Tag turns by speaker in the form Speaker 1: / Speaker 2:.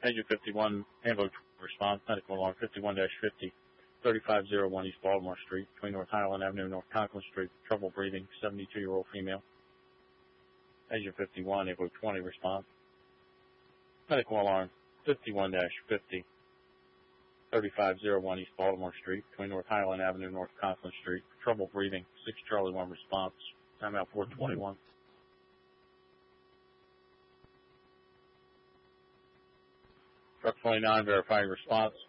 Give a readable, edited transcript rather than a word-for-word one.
Speaker 1: Agent 51, ambulance response, medical alarm 51-50, 3501 East Baltimore Street, between North Highland Avenue and North Conklin Street, trouble breathing, 72-year-old female. Agent 51, Able 20 response, medical alarm 51-50, 3501 East Baltimore Street, between North Highland Avenue and North Conklin Street, trouble breathing, 6 Charlie 1 response, timeout 421. Truck 29, verifying response.